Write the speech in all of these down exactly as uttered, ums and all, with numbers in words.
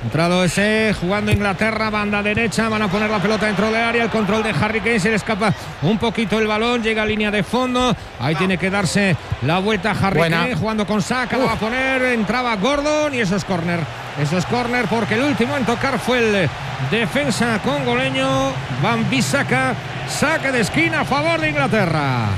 Entrado ese, jugando Inglaterra, banda derecha, van a poner la pelota dentro del área, el control de Harry Kane, se le escapa un poquito el balón, llega a línea de fondo, ahí tiene que darse la vuelta Harry Buena. Kane, jugando con Saka, la va a poner, entraba Gordon y eso es córner, eso es córner porque el último en tocar fue el defensa congoleño, Wan-Bissaka, saque de esquina a favor de Inglaterra.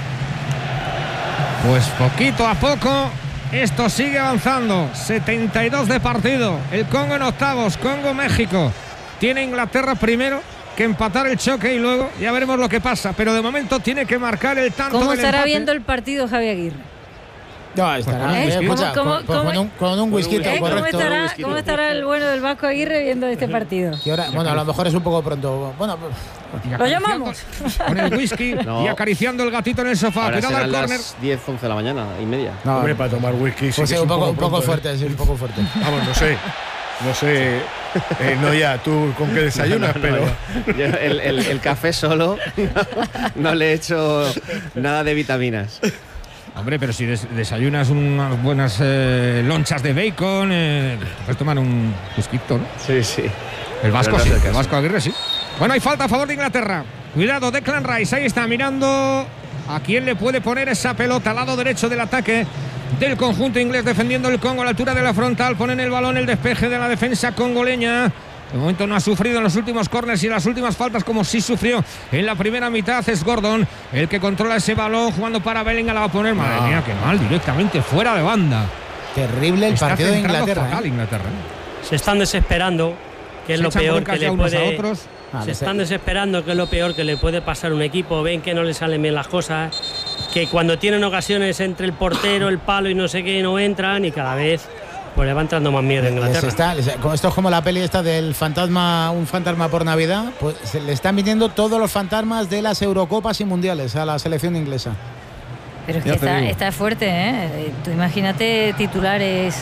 Pues poquito a poco esto sigue avanzando, setenta y dos de partido, el Congo en octavos, Congo-México, tiene Inglaterra primero que empatar el choque y luego ya veremos lo que pasa, pero de momento tiene que marcar el tanto. ¿Cómo del estará empate. viendo el partido Javi Aguirre? No, estará, ¿Eh? escucha, ¿Cómo, con, cómo, con, un, con un whisky, ¿eh? ¿Cómo correcto. estará, whisky, ¿Cómo estará el bueno del Vasco Aguirre viendo este partido? ¿Qué hora? Bueno, a lo mejor es un poco pronto. Bueno, ¿Lo llamamos? Con el whisky No. y acariciando el gatito en el sofá. Ahora Cuidado al serán córner. las diez, once de la mañana y media. no, Hombre, para tomar whisky sí pues que sí, es un poco, un poco pronto, ¿eh? fuerte, sí, un poco fuerte. Vamos, no sé. No sé. Eh, no ya, tú con qué desayunas, No, no, pero. no, yo el, el, el café solo no le he hecho nada de vitaminas. Hombre, pero si des desayunas unas buenas eh, lonchas de bacon, eh, puedes tomar un whisky, ¿no? Sí, sí. El Vasco Pero no sí, es el el caso. Vasco Aguirre sí. Bueno, hay falta a favor de Inglaterra. Cuidado, Declan Rice, ahí está mirando a quién le puede poner esa pelota al lado derecho del ataque del conjunto inglés, defendiendo el Congo a la altura de la frontal. Ponen el balón, el despeje de la defensa congoleña. De momento no ha sufrido en los últimos córners y en las últimas faltas como sí sufrió en la primera mitad. Es Gordon el que controla ese balón, jugando para Bellingham, la va a poner. Madre No. mía, qué mal, directamente fuera de banda. Terrible el Está partido de centrando Inglaterra. fatal ¿eh? Inglaterra, ¿eh? Se están desesperando, que es Se lo echan peor broncas que ya le unos puede. a otros. Ah, Se no están sé. desesperando, que es lo peor que le puede pasar a un equipo. Ven que no le salen bien las cosas, que cuando tienen ocasiones entre el portero, el palo y no sé qué, no entran, y cada vez pues le va entrando más miedo a Les Inglaterra. está, les- esto es como la peli esta del fantasma, un fantasma por Navidad. Pues se le están viniendo todos los fantasmas de las Eurocopas y Mundiales a la selección inglesa. Pero es que Ya te está, digo. está fuerte, ¿eh? Tú imagínate titulares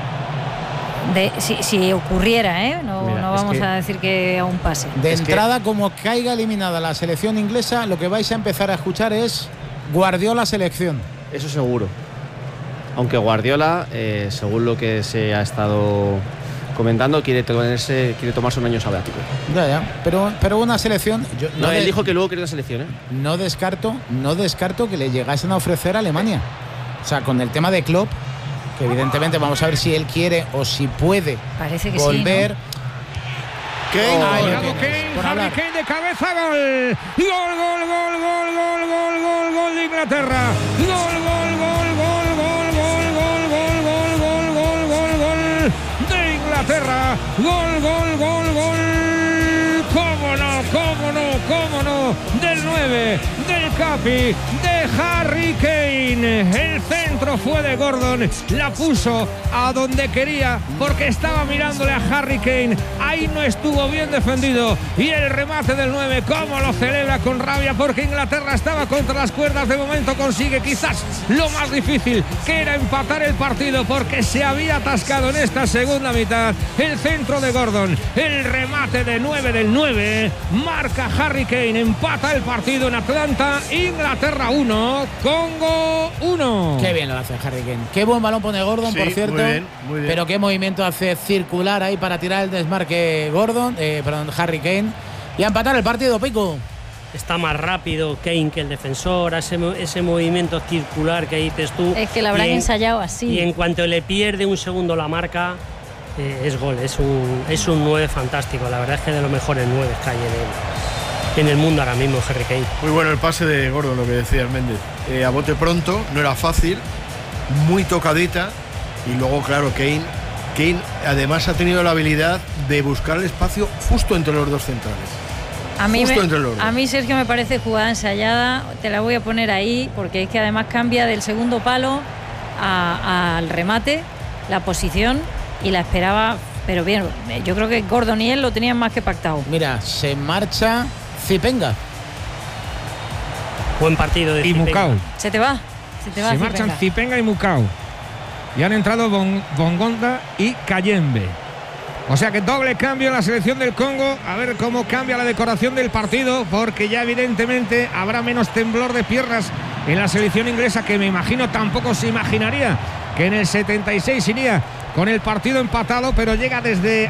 de si, si ocurriera, ¿eh? No, Mira, no es vamos que- a decir que aún pase. De Es que- entrada, como caiga eliminada la selección inglesa, lo que vais a empezar a escuchar es Guardiola selección. Eso seguro. Aunque Guardiola, eh, según lo que se ha estado comentando, quiere tomarse, quiere tomarse un año sabático. Ya, ya. Pero, pero una selección. Yo No, no, él de- dijo que luego quería una selección, ¿eh? no descarto, no descarto que le llegasen a ofrecer a Alemania. O sea, con el tema de Klopp, que evidentemente vamos a ver si él quiere o si puede Parece que volver. Kane, Oh, Ha Ay, llegado no, Kane, por Harry hablar. Kane de cabeza, gol. Gol, gol, gol, gol, gol, gol, gol, gol de Inglaterra. Gol, gol, gol, gol, gol, gol, gol, gol, gol, gol, gol, gol de Inglaterra. Gol, gol, gol, gol. Cómo no, cómo no, cómo no. Del nueve, del Capi, de Harry Kane. El centro fue de Gordon. La puso a donde quería porque estaba mirándole a Harry Kane. Ahí no estuvo bien defendido. Y el remate del nueve, cómo lo celebra con rabia porque Inglaterra estaba contra las cuerdas. De momento consigue quizás lo más difícil, que era empatar el partido porque se había atascado en esta segunda mitad. El centro de Gordon, el remate de nueve del nueve, marca Harry Kane, empata el partido en Atlanta. Inglaterra uno, Congo uno. Qué bien lo hace Harry Kane. Qué buen balón pone Gordon, Sí, por cierto. muy bien, muy bien. Pero qué movimiento hace circular ahí para tirar el desmarque Gordon, eh, perdón, Harry Kane. Y a empatar el partido, Pico. Está más rápido Kane que el defensor, ese, mo- ese movimiento circular que dices tú. Es que lo habrán Y en- ensayado así. Y en cuanto le pierde un segundo la marca, eh, es gol. Es un, es un nueve fantástico. La verdad es que de los mejores nueve que hay en el, en el mundo ahora mismo, Harry Kane. Muy bueno el pase de Gordon, lo que decías, Méndez. Eh, a bote pronto, no era fácil, muy tocadita. Y luego, claro, Kane, Kane además ha tenido la habilidad de buscar el espacio justo entre los dos centrales. A mí, Justo me- entre los dos. a mí, Sergio, me parece jugada ensayada. Te la voy a poner ahí porque es que además cambia del segundo palo a- al remate la posición y la esperaba. Pero bien, yo creo que Gordon y él lo tenían más que pactado. Mira, se marcha Zipenga. Buen partido de Y Zipenga. Mukau. Se te va, se te va. Se Zipenga. marchan Zipenga y Mukau. Y han entrado Bon- Bongonda y Kayembe. O sea que doble cambio en la selección del Congo. A ver cómo cambia la decoración del partido, porque ya evidentemente habrá menos temblor de piernas en la selección inglesa, que me imagino tampoco se imaginaría que en el setenta y seis iría con el partido empatado, pero llega desde